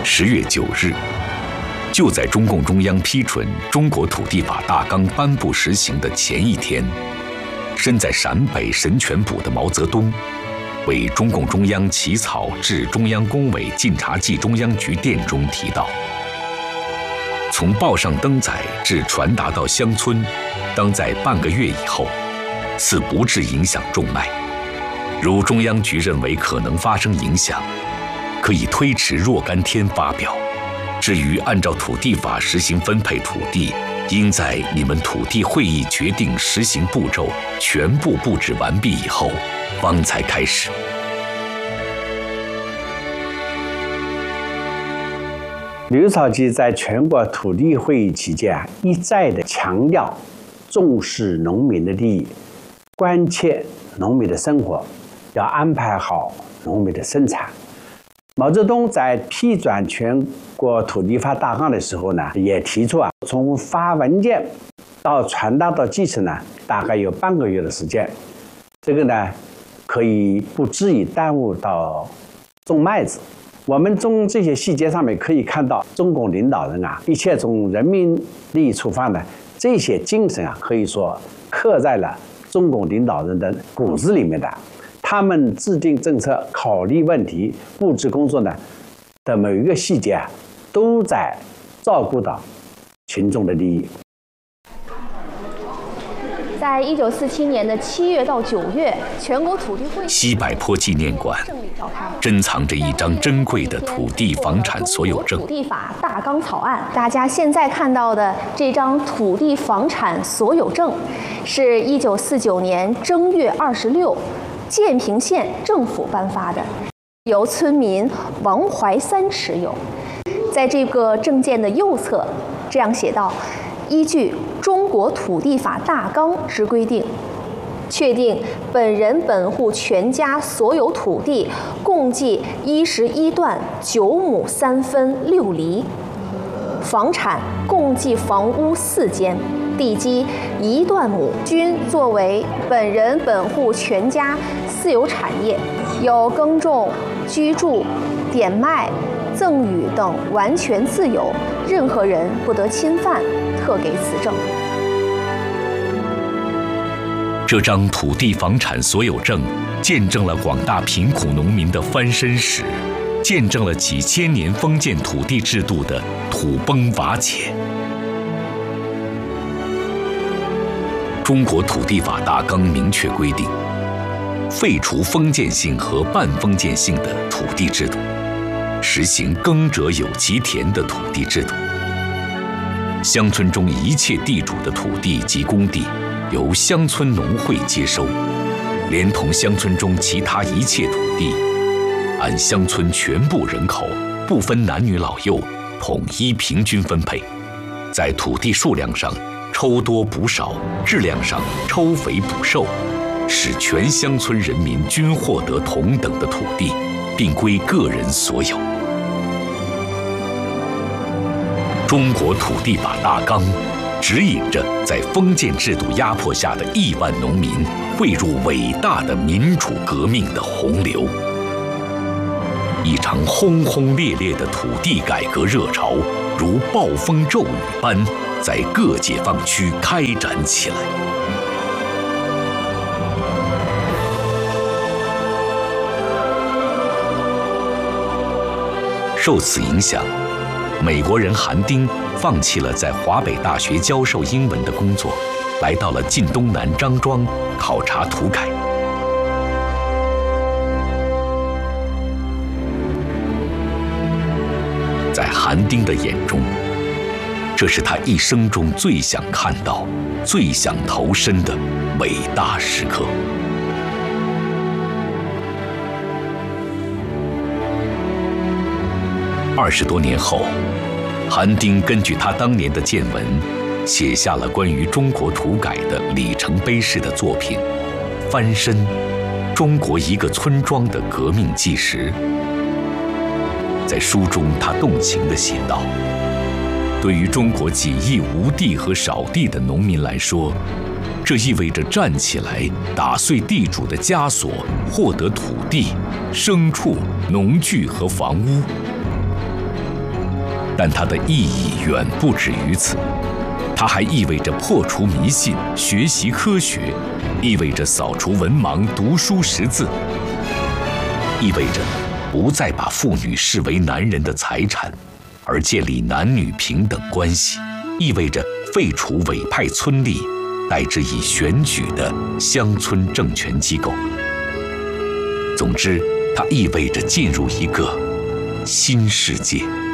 10月9日，就在中共中央批准《中国土地法大纲》颁布实行的前一天，身在陕北神泉堡的毛泽东，为中共中央起草致中央工委晋察冀中央局电中提到，从报上登载至传达到乡村，当在半个月以后，此不致影响众脉。如中央局认为可能发生影响，可以推迟若干天发表。至于按照土地法实行分配土地，应在你们土地会议决定实行步骤全部布置完毕以后，方才开始。 刘少奇在全国土地会议期间一再地强调重视农民的利益，关切农民的生活，要安排好农民的生产。毛泽东在批转全国土地法大纲的时候呢，也提出从发文件到传达到基层呢，大概有半个月的时间。这个呢，可以不至于耽误到种麦子。我们从这些细节上面可以看到，中共领导人一切从人民利益出发的这些精神可以说刻在了中共领导人的骨子里面的。他们制定政策、考虑问题、布置工作的每一个细节都在照顾到群众的利益。 在1947年的7月到9月，全国土地会议西柏坡纪念馆珍藏着一张珍贵的土地房产所有证。 土地法大纲草案，大家现在看到的这张土地房产所有证，是1949年正月26。建平县政府颁发的，由村民王怀三持有。在这个证件的右侧，这样写道：依据中国土地法大纲之规定，确定本人本户全家所有土地共计11段9亩3分6厘，房产共计房屋4间。地基1段亩，均作为本人本户全家私有产业，有耕种、居住、点卖、赠与等完全自由，任何人不得侵犯，特给此证。 这张土地房产所有证见证了广大贫苦农民的翻身史，见证了几千年封建土地制度的土崩瓦解。中国土地法大纲明确规定，废除封建性和半封建性的土地制度，实行耕者有其田的土地制度。乡村中一切地主的土地及公地，由乡村农会接收，连同乡村中其他一切土地，按乡村全部人口，不分男女老幼，统一平均分配，在土地数量上抽多补少，质量上抽肥补瘦，使全乡村人民均获得同等的土地，并归个人所有。中国土地法大纲指引着在封建制度压迫下的亿万农民汇入伟大的民主革命的洪流。一场轰轰烈烈的土地改革热潮，如暴风骤雨般在各解放区开展起来。受此影响，美国人韩丁放弃了在华北大学教授英文的工作，来到了晋东南张庄考察土改。在韩丁的眼中，这是他一生中最想看到、最想投身的伟大时刻。20多年后，韩丁根据他当年的见闻，写下了关于中国土改的里程碑式的作品《翻身：中国一个村庄的革命纪实》。在书中，他动情地写道：“对于中国几亿无地和少地的农民来说，这意味着站起来，打碎地主的枷锁，获得土地、牲畜、农具和房屋。 但它的意义远不止于此。它还意味着破除迷信、学习科学，意味着扫除文盲、读书识字，意味着不再把妇女视为男人的财产，而建立男女平等关系，意味着废除委派村吏，代之以选举的乡村政权机构。总之，它意味着进入一个新世界。